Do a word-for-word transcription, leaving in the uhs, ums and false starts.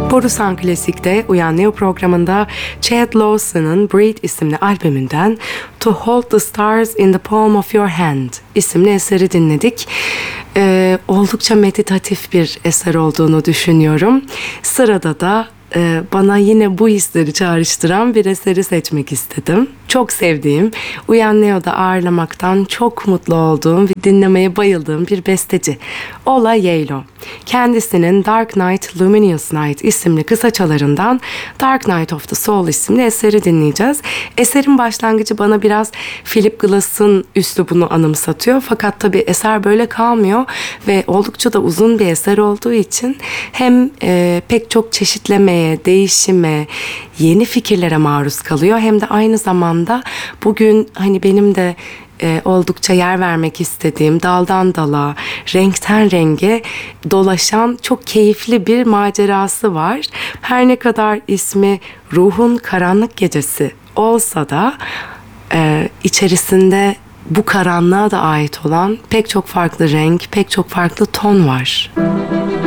Borusan Klasik'te Uyan Neo programında Chad Lawson'ın Breathe isimli albümünden To Hold the Stars in the Palm of Your Hand isimli eseri dinledik. Ee, oldukça meditatif bir eser olduğunu düşünüyorum. Sırada da e, bana yine bu hisleri çağrıştıran bir eseri seçmek istedim. Çok sevdiğim, Uyan Neo'da ağırlamaktan çok mutlu olduğum ve dinlemeye bayıldığım bir besteci. Ola Yaylo. Kendisinin Dark Night, Luminous Night isimli kısaçalarından Dark Night of the Soul isimli eseri dinleyeceğiz. Eserin başlangıcı bana biraz Philip Glass'ın üslubunu anımsatıyor. Fakat tabii eser böyle kalmıyor ve oldukça da uzun bir eser olduğu için hem e, pek çok çeşitlemeye, değişime, yeni fikirlere maruz kalıyor hem de aynı zamanda bugün hani benim de e, oldukça yer vermek istediğim daldan dala, renkten renge dolaşan çok keyifli bir macerası var. Her ne kadar ismi Ruhun Karanlık Gecesi olsa da e, içerisinde bu karanlığa da ait olan pek çok farklı renk, pek çok farklı ton var.